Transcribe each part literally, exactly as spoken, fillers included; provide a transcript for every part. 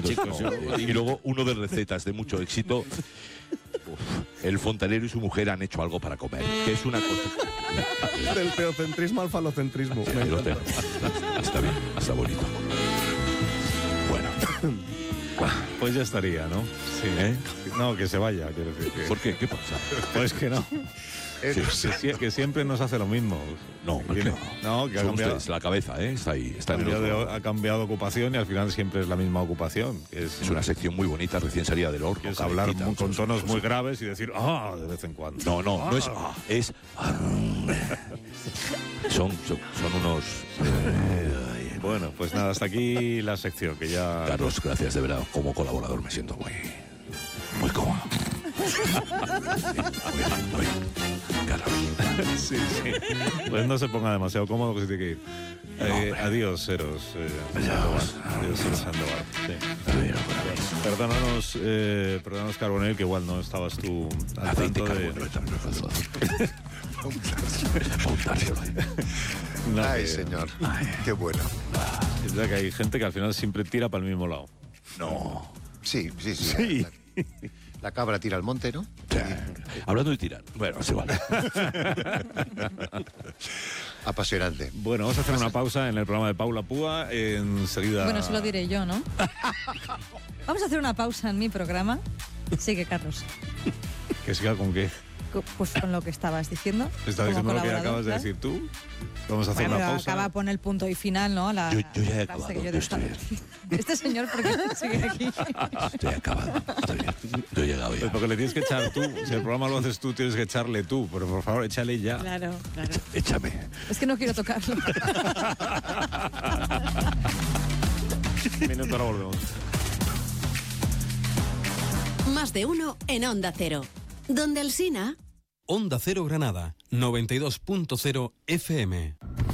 chicos. no. Yo, y luego uno de recetas de mucho éxito. Uf, el fontanero y su mujer han hecho algo para comer, que es una cosa... Del teocentrismo al falocentrismo. Sí, lo tengo. Está bien, está bonito. Bueno. Pues ya estaría, ¿no? Sí. ¿Eh? No, que se vaya. Quiero decir que... ¿Por qué? ¿Qué pasa? Pues que no. Sí. Que, que siempre nos hace lo mismo. No, que, no. no, que ha Son cambiado, ustedes, la cabeza, ¿eh? Está ahí, está en el cambiado otro. de, ha cambiado de ocupación y al final siempre es la misma ocupación. Que es, Es una sección muy bonita, recién salida del horno. que es hablar calentita, muy- con son- tonos son- muy graves y decir ¡ah! De vez en cuando. No, no, Ah. no es... ah, es... ah, son, son, son unos... eh, Bueno, pues nada, hasta aquí la sección, que ya... Carlos, gracias, de verdad. Como colaborador me siento muy... Muy cómodo. Muy bien, muy bien. Carlos. Sí, sí. Pues no se ponga demasiado cómodo, que se tiene que ir. Eh, adiós, Eros. Eh, Sandoval. Adiós, Eros Sandoval. Sí. Perdónanos, eh, perdónanos, Carbonell, que igual no estabas tú al Aceite, tanto de... carbón, No, Ay, que- señor. Qué bueno. Es verdad que hay gente que al final siempre tira para el mismo lado. No. Sí, sí, sí. Sí. La, la cabra tira al monte, ¿no? Sí. Hablando de tirar. Bueno, es igual. Apasionante. Bueno, vamos a hacer una pausa en el programa de Paula Púa. Enseguida... Bueno, se lo diré yo, ¿no? Vamos a hacer una pausa en mi programa. Sigue, Carlos. ¿Que siga con qué? Co- Pues con lo que estabas diciendo. ¿Está como diciendo lo que colaborador, acabas de claro. decir tú? Vamos a hacer Bueno, una pero pausa. acaba de poner el punto y final, ¿no? La, Yo- yo ya he la frase acabado, que yo yo estoy dejaba. Este señor, ¿por qué sigue aquí? Estoy acabado. Estoy bien. Yo he llegado Pues ya. porque le tienes que echar tú. Si el programa lo haces tú, tienes que echarle tú. Pero por favor, échale ya. Claro, claro. Échame. Es que no quiero tocarlo. Un minuto, ahora volvemos. Más de uno en Onda Cero. Donde Alsina... Onda Cero Granada, noventa y dos punto cero F M.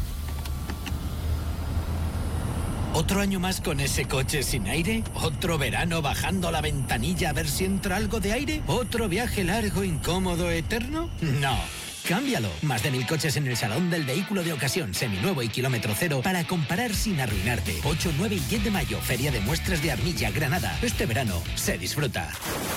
¿Otro año más con ese coche sin aire? ¿Otro verano bajando la ventanilla a ver si entra algo de aire? ¿Otro viaje largo, incómodo, eterno? No. Cámbialo. Más de mil coches en el Salón del Vehículo de Ocasión, seminuevo y kilómetro cero para comparar sin arruinarte. ocho, nueve y diez de mayo, Feria de Muestras de Armilla, Granada. Este verano se disfruta.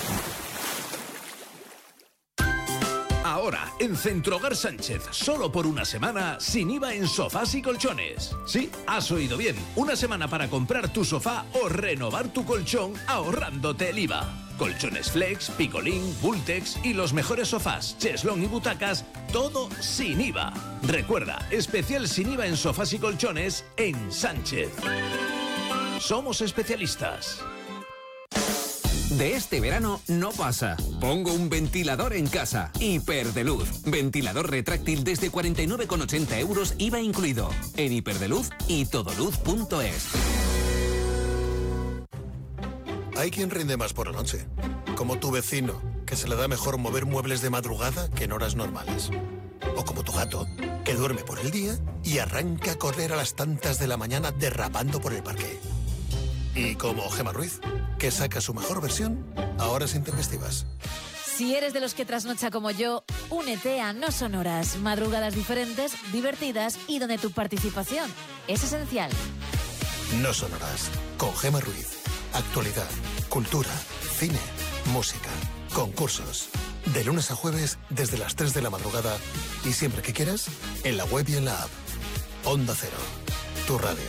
Ahora, en Centrohogar Sánchez, solo por una semana, sin I V A en sofás y colchones. Sí, has oído bien. Una semana para comprar tu sofá o renovar tu colchón ahorrándote el I V A. Colchones Flex, Picolín, Bultex y los mejores sofás, cheslón y butacas, todo sin I V A. Recuerda, especial sin I V A en sofás y colchones en Sánchez. Somos especialistas. De este verano no pasa. Pongo un ventilador en casa. Hiperdeluz. Ventilador retráctil desde cuarenta y nueve con ochenta euros, I V A incluido. En Hiperdeluz y todoluz punto es. Hay quien rinde más por la noche. Como tu vecino, que se le da mejor mover muebles de madrugada que en horas normales. O como tu gato, que duerme por el día y arranca a correr a las tantas de la mañana derrapando por el parque. Y como Gemma Ruiz, que saca su mejor versión a horas intempestivas. Si eres de los que trasnocha como yo, únete a No Sonoras, madrugadas diferentes, divertidas y donde tu participación es esencial. No Sonoras, con Gemma Ruiz. Actualidad, cultura, cine, música, concursos. De lunes a jueves desde las tres de la madrugada y siempre que quieras, en la web y en la app. Onda Cero, tu radio.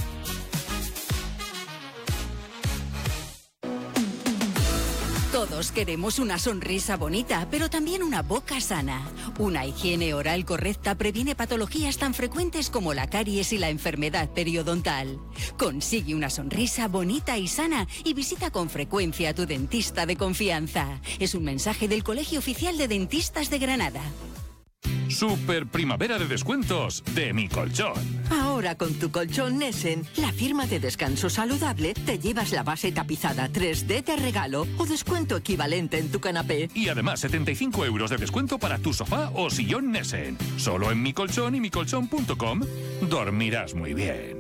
Todos queremos una sonrisa bonita, pero también una boca sana. Una higiene oral correcta previene patologías tan frecuentes como la caries y la enfermedad periodontal. Consigue una sonrisa bonita y sana y visita con frecuencia a tu dentista de confianza. Es un mensaje del Colegio Oficial de Dentistas de Granada. Super primavera de descuentos de Mi Colchón. Ahora con tu colchón Nessen, la firma de descanso saludable, te llevas la base tapizada tres D de regalo o descuento equivalente en tu canapé. Y además setenta y cinco euros de descuento para tu sofá o sillón Nessen. Solo en Mi Colchón y mi colchón punto com. Dormirás muy bien.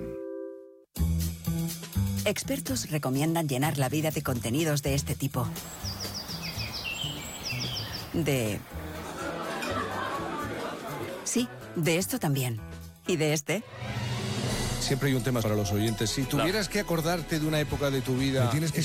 Expertos recomiendan llenar la vida de contenidos de este tipo. De... Sí, de esto también. ¿Y de este? Siempre hay un tema para los oyentes. Si tuvieras que acordarte de una época de tu vida... Me tienes que